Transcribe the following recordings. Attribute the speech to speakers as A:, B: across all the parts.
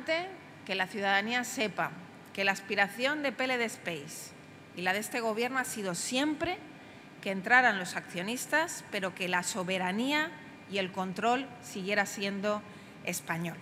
A: importante que la ciudadanía sepa que la aspiración de PLD Space y la de este Gobierno ha sido siempre que entraran los accionistas, pero que la soberanía y el control siguiera siendo español.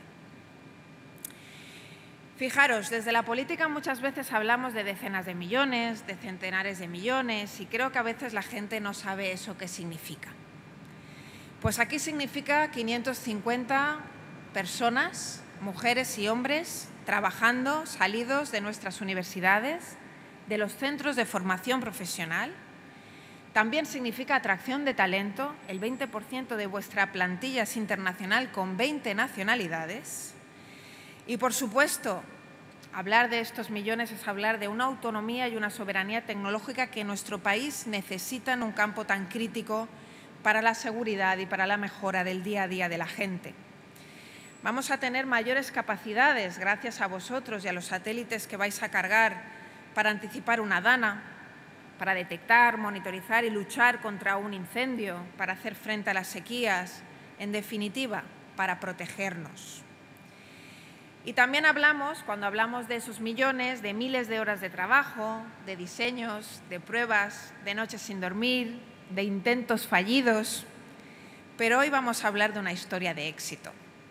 A: Fijaros, desde la política muchas veces hablamos de decenas de millones, de centenares de millones, y creo que a veces la gente no sabe eso qué significa. Pues aquí significa 550 personas, mujeres y hombres, trabajando, salidos de nuestras universidades, de los centros de formación profesional. También significa atracción de talento, el 20% de vuestra plantilla es internacional con 20 nacionalidades. Y, por supuesto, hablar de estos millones es hablar de una autonomía y una soberanía tecnológica que nuestro país necesita en un campo tan crítico para la seguridad y para la mejora del día a día de la gente. Vamos a tener mayores capacidades gracias a vosotros y a los satélites que vais a cargar para anticipar una dana, para detectar, monitorizar y luchar contra un incendio, para hacer frente a las sequías, en definitiva, para protegernos. Y también cuando hablamos de esos millones, de miles de horas de trabajo, de diseños, de pruebas, de noches sin dormir, de intentos fallidos. Pero hoy vamos a hablar de una historia de éxito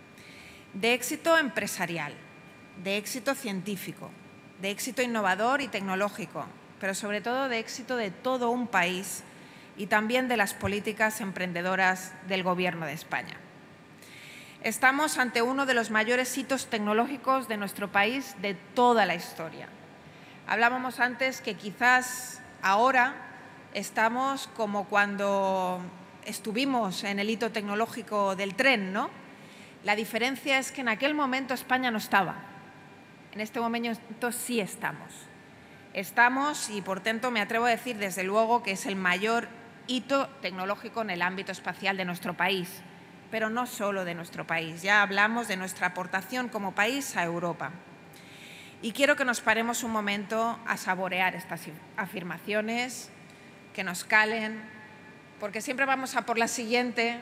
A: empresarial, de éxito científico, de éxito innovador y tecnológico, pero sobre todo de éxito de todo un país y también de las políticas emprendedoras del Gobierno de España. Estamos ante uno de los mayores hitos tecnológicos de nuestro país de toda la historia. Hablábamos antes que quizás ahora estamos como cuando estuvimos en el hito tecnológico del tren, ¿no? La diferencia es que en aquel momento España no estaba. En este momento sí estamos. Estamos y, por tanto, me atrevo a decir desde luego que es el mayor hito tecnológico en el ámbito espacial de nuestro país. Pero no solo de nuestro país, ya hablamos de nuestra aportación como país a Europa. Y quiero que nos paremos un momento a saborear estas afirmaciones, que nos calen, porque siempre vamos a por la siguiente,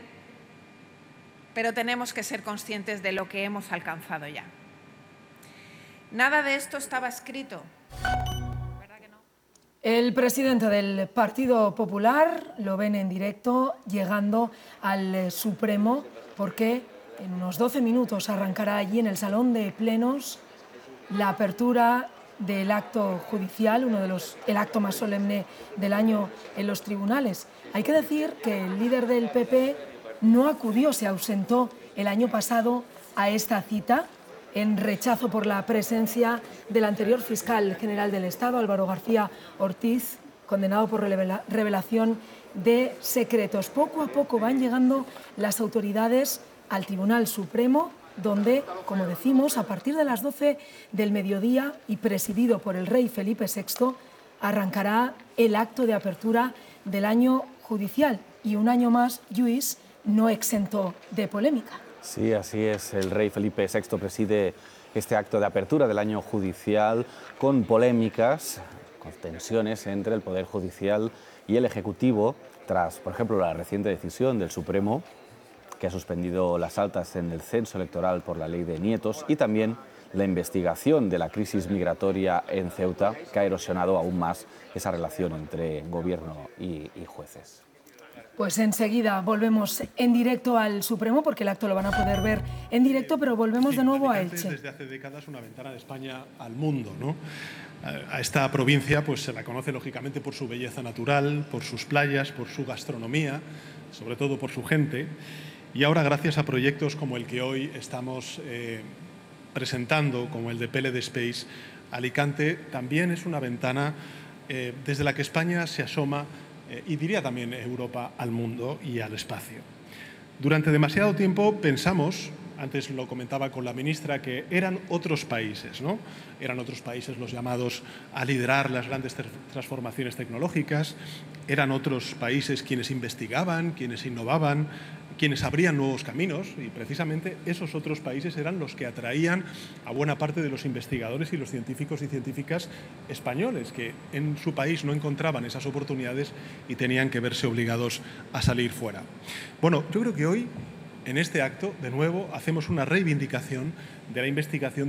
A: pero tenemos que ser conscientes de lo que hemos alcanzado ya. Nada de esto estaba escrito.
B: El presidente del Partido Popular lo ven en directo llegando al Supremo porque en unos 12 minutos arrancará allí en el Salón de Plenos la apertura del acto judicial, el acto más solemne del año en los tribunales. Hay que decir que el líder del PP no acudió, se ausentó el año pasado a esta cita en rechazo por la presencia del anterior fiscal general del Estado, Álvaro García Ortiz, condenado por revelación de secretos. Poco a poco van llegando las autoridades al Tribunal Supremo, donde, como decimos, a partir de las 12 del mediodía y presidido por el rey Felipe VI, arrancará el acto de apertura del año judicial. Y un año más, Lluís, no exento de polémica.
C: Sí, así es. El rey Felipe VI preside este acto de apertura del año judicial con polémicas, con tensiones entre el Poder Judicial y el Ejecutivo, tras, por ejemplo, la reciente decisión del Supremo, que ha suspendido las altas en el censo electoral por la ley de nietos, y también la investigación de la crisis migratoria en Ceuta, que ha erosionado aún más esa relación entre gobierno y jueces.
B: Pues enseguida volvemos en directo al Supremo, porque el acto lo van a poder ver en directo, pero volvemos de nuevo a Elche.
D: Desde hace décadas una ventana de España al mundo, ¿no? A esta provincia pues, se la conoce lógicamente por su belleza natural, por sus playas, por su gastronomía, sobre todo por su gente. Y ahora, gracias a proyectos como el que hoy estamos presentando, como el de PLD Space, Alicante también es una ventana desde la que España se asoma y diría también Europa al mundo y al espacio. Durante demasiado tiempo pensamos, antes lo comentaba con la ministra, que eran otros países, ¿no? Eran otros países los llamados a liderar las grandes transformaciones tecnológicas, eran otros países quienes investigaban, quienes innovaban, quienes abrían nuevos caminos, y precisamente esos otros países eran los que atraían a buena parte de los investigadores y los científicos y científicas españoles, que en su país no encontraban esas oportunidades y tenían que verse obligados a salir fuera. Bueno, yo creo que hoy, en este acto, de nuevo, hacemos una reivindicación de la investigación